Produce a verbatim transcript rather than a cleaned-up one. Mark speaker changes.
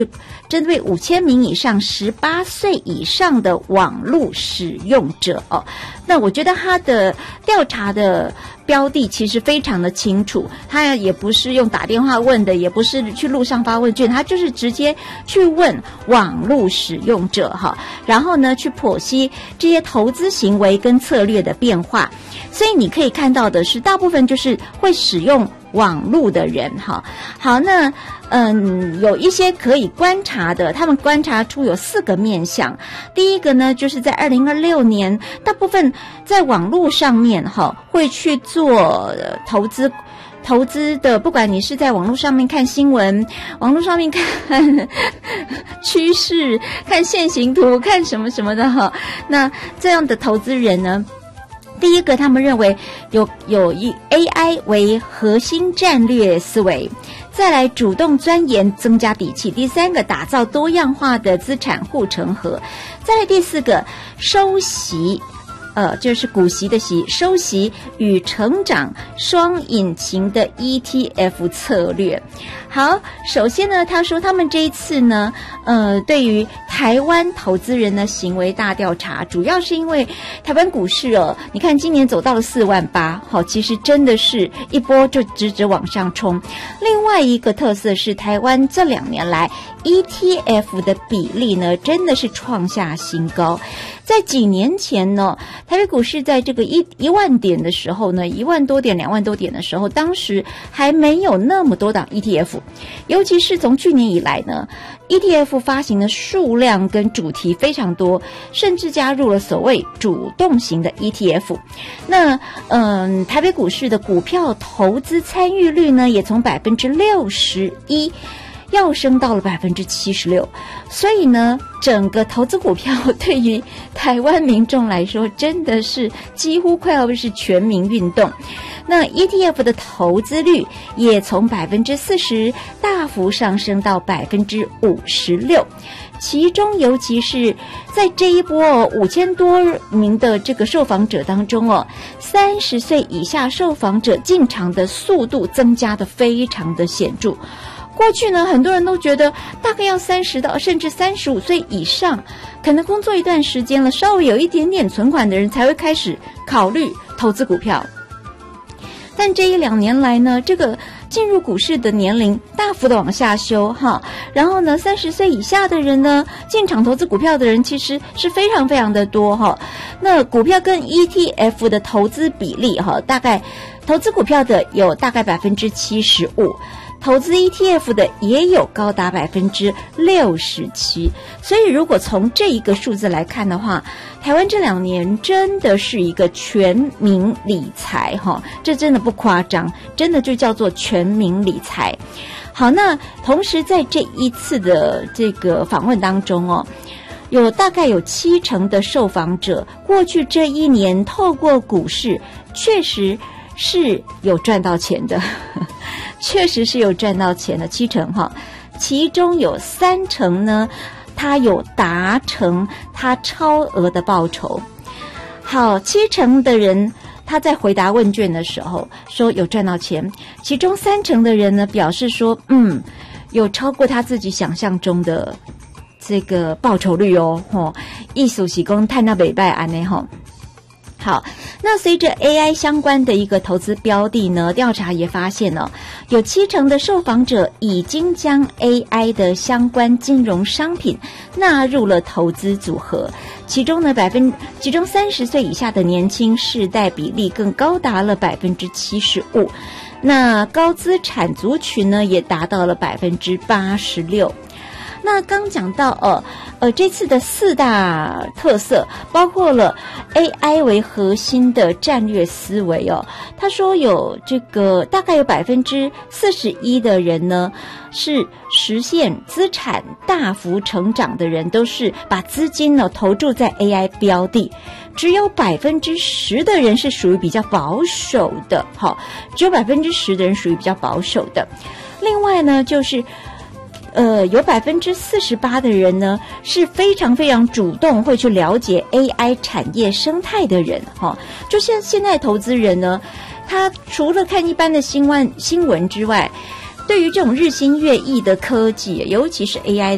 Speaker 1: 针对五千名以上十八岁以上的网络使用者哦，那我觉得他的调查的标的其实非常的清楚，他也不是用打电话问的，也不是去路上发问卷，他就是直接去问网络使用者哈，然后呢去剖析这些投资行为跟策略的变化，所以你可以看到的是，大部分就是会使用网络的人哈。好，那嗯，有一些可以观察的，他们观察出有四个面向。第一个呢，就是在二零二六年，大部分在网络上面哈会去做投资。投资的，不管你是在网络上面看新闻，网络上面看趋势，看线形图，看什么什么的哈，那这样的投资人呢，第一个他们认为有有以 A I 为核心战略思维，再来主动钻研增加底气，第三个打造多样化的资产护城河，再来第四个收息呃，就是股息的息，收息与成长双引擎的 E T F 策略。好，首先呢，他说他们这一次呢，呃，对于台湾投资人的行为大调查，主要是因为台湾股市哦，你看今年走到了四万八，好，其实真的是一波就直直往上冲。另外一个特色是，台湾这两年来 E T F 的比例呢，真的是创下新高。在几年前呢，台北股市在这个一一万点的时候呢，一万多点、两万多点的时候，当时还没有那么多档 E T F， 尤其是从去年以来呢 ，E T F 发行的数量跟主题非常多，甚至加入了所谓主动型的 E T F。那嗯，台北股市的股票投资参与率呢，也从百分之六十一。要升到了百分之七十六，所以呢，整个投资股票对于台湾民众来说，真的是几乎快要是全民运动。那 E T F 的投资率也从百分之四十大幅上升到百分之五十六。其中，尤其是在这一波五千多名的这个受访者当中哦，三十岁以下受访者进场的速度增加的非常的显著。过去呢，很多人都觉得大概要三十到甚至三十五岁以上，可能工作一段时间了，稍微有一点点存款的人才会开始考虑投资股票。但这一两年来呢，这个进入股市的年龄大幅的往下修哈，然后呢，三十岁以下的人呢，进场投资股票的人其实是非常非常的多哈。那股票跟 E T F 的投资比例哈，大概投资股票的有大概百分之七十五。投资 E T F 的也有高达百分之六十七，所以如果从这一个数字来看的话，台湾这两年真的是一个全民理财哈，这真的不夸张，真的就叫做全民理财。好，那同时在这一次的这个访问当中哦，有大概有七成的受访者，过去这一年透过股市确实是有赚到钱的。确实是有赚到钱的，七成哈，其中有三成呢，他有达成他超额的报酬。好，七成的人他在回答问卷的时候说有赚到钱，其中三成的人呢表示说，嗯，有超过他自己想象中的这个报酬率哦，吼，意思是说赚到不错安呢吼。好，那随着 A I 相关的一个投资标的呢，调查也发现哦，有七成的受访者已经将 A I 的相关金融商品纳入了投资组合，其中呢，百分其中三十岁以下的年轻世代比例更高达了百分之七十五，那高资产族群呢，也达到了百分之八十六。那刚讲到呃呃这次的四大特色包括了 A I 为核心的战略思维哦，他说有这个大概有百分之四十一的人呢是实现资产大幅成长的人，都是把资金呢投注在 A I 标的，只有百分之十的人是属于比较保守的，好，只有百分之十的人属于比较保守的。另外呢，就是呃，有百分之四十八的人呢是非常非常主动会去了解 A I 产业生态的人，哈、哦，就像现在投资人呢，他除了看一般的新闻新闻之外，对于这种日新月异的科技，尤其是 A I